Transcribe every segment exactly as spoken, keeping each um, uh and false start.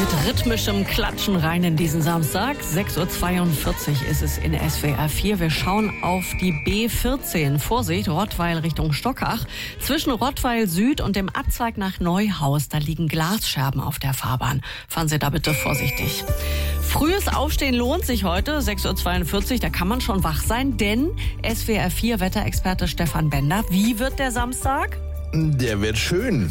Mit rhythmischem Klatschen rein in diesen Samstag. sechs Uhr zweiundvierzig ist es in S W R vier. Wir schauen auf die B vierzehn. Vorsicht, Rottweil Richtung Stockach. Zwischen Rottweil Süd und dem Abzweig nach Neuhaus, da liegen Glasscherben auf der Fahrbahn. Fahren Sie da bitte vorsichtig. Frühes Aufstehen lohnt sich heute, sechs Uhr zweiundvierzig, da kann man schon wach sein, denn S W R vier Wetterexperte Stefan Bender, wie wird der Samstag? Der wird schön.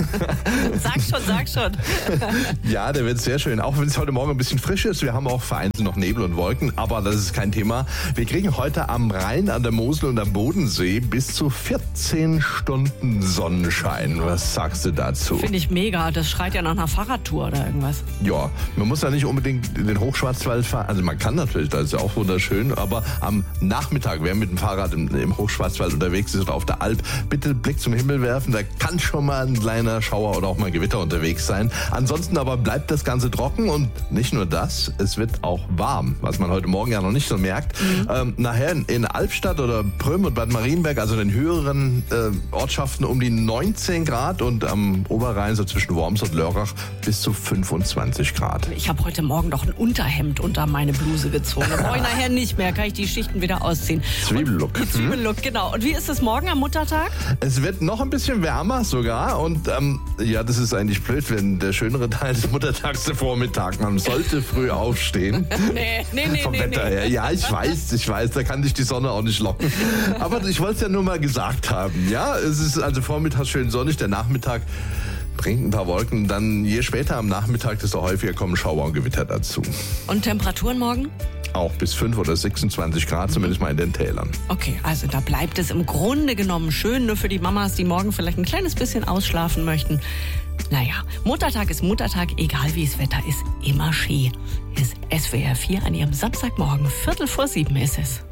Sag schon, sag schon. Ja, der wird sehr schön. Auch wenn es heute Morgen ein bisschen frisch ist. Wir haben auch vereinzelt noch Nebel und Wolken, aber das ist kein Thema. Wir kriegen heute am Rhein, an der Mosel und am Bodensee bis zu vierzehn Stunden Sonnenschein. Was sagst du dazu? Finde ich mega. Das schreit ja nach einer Fahrradtour oder irgendwas. Ja, man muss ja nicht unbedingt in den Hochschwarzwald fahren. Also man kann natürlich, das ist ja auch wunderschön. Aber am Nachmittag, wer mit dem Fahrrad im, im Hochschwarzwald unterwegs ist oder auf der Alp, bitte Blick zum Himmel werfen. Da kann schon mal ein kleiner Schauer oder auch mal Gewitter unterwegs sein. Ansonsten aber bleibt das Ganze trocken und nicht nur das, es wird auch warm, was man heute Morgen ja noch nicht so merkt. Mhm. Ähm, nachher in Albstadt oder Prüm und Bad Marienberg, also in den höheren äh, Ortschaften um die neunzehn Grad und am Oberrhein so zwischen Worms und Lörrach bis zu fünfundzwanzig Grad. Ich habe heute Morgen noch ein Unterhemd unter meine Bluse gezogen. Brauche ich nachher nicht mehr, kann ich die Schichten wieder ausziehen. Zwiebellook. Die Zwiebellook, hm? Genau. Und wie ist es morgen am Muttertag? Es wird noch ein bisschen bisschen wärmer sogar und ähm, ja, das ist eigentlich blöd, wenn der schönere Teil des Muttertags der Vormittag, man sollte früh aufstehen. nee, nee, nee, Vom nee, Wetter nee. her. Ja, ich weiß, ich weiß, da kann dich die Sonne auch nicht locken. Aber ich wollte es ja nur mal gesagt haben. Ja, es ist also vormittags schön sonnig, der Nachmittag bringt ein paar Wolken. Dann je später am Nachmittag, desto häufiger kommen Schauer und Gewitter dazu. Und Temperaturen morgen? Auch bis fünf oder sechsundzwanzig Grad, zumindest mal in den Tälern. Okay, also da bleibt es im Grunde genommen schön, nur für die Mamas, die morgen vielleicht ein kleines bisschen ausschlafen möchten. Naja, Muttertag ist Muttertag, egal wie das Wetter ist, immer schön. Ist S W R vier an ihrem Samstagmorgen, Viertel vor sieben ist es.